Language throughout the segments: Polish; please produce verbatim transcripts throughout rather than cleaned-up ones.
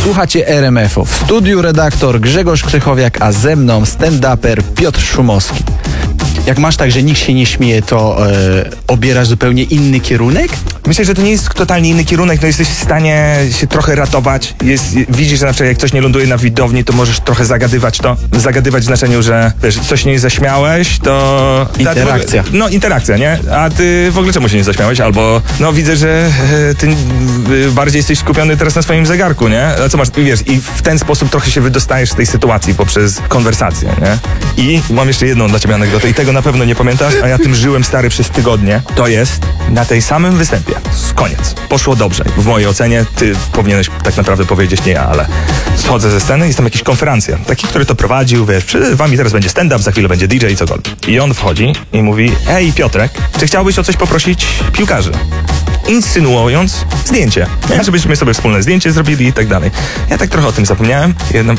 Słuchacie R M F-u. W studiu redaktor Grzegorz Krychowiak, a ze mną stand-uper Piotr Szumowski. Jak masz tak, że nikt się nie śmieje, to e, obierasz zupełnie inny kierunek? Myślę, że to nie jest totalnie inny kierunek, no jesteś w stanie się trochę ratować. Jest, widzisz, że na przykład jak coś nie ląduje na widowni, to możesz trochę zagadywać to. Zagadywać w znaczeniu, że wiesz, coś nie zaśmiałeś, to... Interakcja. No, interakcja, nie? A ty w ogóle czemu się nie zaśmiałeś? Albo, no widzę, że e, ty e, bardziej jesteś skupiony teraz na swoim zegarku, nie? A co masz, wiesz, i w ten sposób trochę się wydostajesz z tej sytuacji poprzez konwersację, nie? I mam jeszcze jedną dla ciebie anegdotę i tego na pewno nie pamiętasz, a ja tym żyłem, stary, przez tygodnie. To jest na tej samym występie. Koniec. Poszło dobrze. W mojej ocenie ty powinieneś tak naprawdę powiedzieć nie ja, ale schodzę ze sceny, jest tam jakiś konferencjer. Taki, który to prowadził, wiesz, przy wami teraz będzie stand-up, za chwilę będzie D J i cokolwiek. I on wchodzi i mówi: hej Piotrek, czy chciałbyś o coś poprosić piłkarzy? Insynuując zdjęcie. Nie? Żebyśmy sobie wspólne zdjęcie zrobili i tak dalej. Ja tak trochę o tym zapomniałem. Jedno...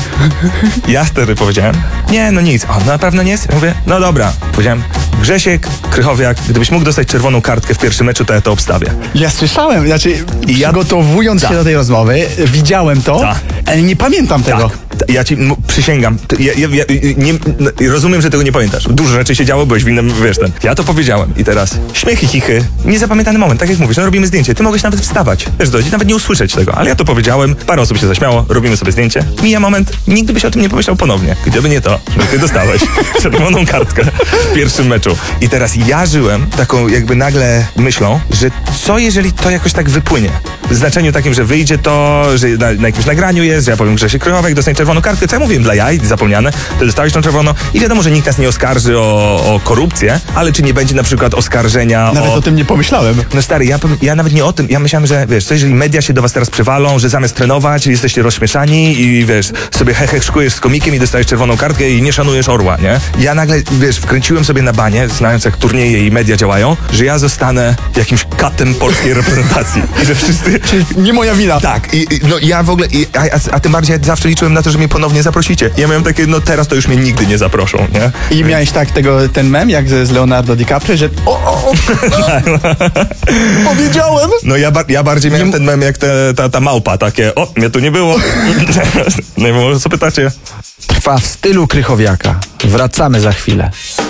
Ja wtedy powiedziałem: nie, no nic. On na pewno nie jest? Ja mówię: no dobra. Powiedziałem: Grzesiek Krychowiak, gdybyś mógł dostać czerwoną kartkę w pierwszym meczu, to ja to obstawię. Ja słyszałem, znaczy I ja... przygotowując Ta. się do tej rozmowy, widziałem to, Ta. ale nie pamiętam tego. Tak. Ja ci m- przysięgam, Ty- ja, ja, ja, nie, no, rozumiem, że tego nie pamiętasz. Dużo rzeczy się działo, byłeś w innym, wiesz ten. Ja to powiedziałem i teraz śmiechy, chichy, niezapamiętany moment, tak jak mówisz, no robimy zdjęcie, ty mogłeś nawet wstawać, wiesz, dojść, nawet nie usłyszeć tego, ale ja to powiedziałem, parę osób się zaśmiało, robimy sobie zdjęcie, mija moment, nigdy byś o tym nie pomyślał ponownie, gdyby nie to, że ty dostałeś czerwoną kartkę w pierwszym meczu. I teraz ja żyłem taką jakby nagle myślą, że co jeżeli to jakoś tak wypłynie? W znaczeniu takim, że wyjdzie to, że na, na jakimś nagraniu jest, że ja powiem Grzesiek Krychowiak, dostanie czerwoną kartkę, co ja mówiłem dla jaj, zapomniane, ty dostałeś tą czerwoną i wiadomo, że nikt nas nie oskarży o, o korupcję, ale czy nie będzie na przykład oskarżenia Nawet o... o tym nie pomyślałem. No stary, ja, powiem- ja nawet nie o tym, ja myślałem, że wiesz, co jeżeli media się do was teraz przywalą, że zamiast trenować jesteście rozśmieszani i wiesz, sobie hehech szkujesz z komikiem i dostajesz czerwoną kartkę i nie szanujesz orła, nie? Ja nagle, wiesz, wkręciłem sobie na banie, znając jak turnieje i media działają, że ja zostanę jakimś katem polskiej reprezentacji i że wszyscy... Czyli nie moja wina. Tak, i, i, no ja w ogóle, i, a, a, a tym bardziej ja zawsze liczyłem na to, że mnie ponownie zaprosicie. Ja miałem takie, no teraz to już mnie nigdy nie zaproszą, nie? I miałeś tak tego, ten mem, jak z z Leonardo DiCaprio, że o, o, o, powiedziałem. No ja, ba- ja bardziej miałem ten mem jak te, ta, ta małpa, takie, o, mnie tu nie było. No i może co pytacie? Trwa w stylu Krychowiaka. Wracamy za chwilę.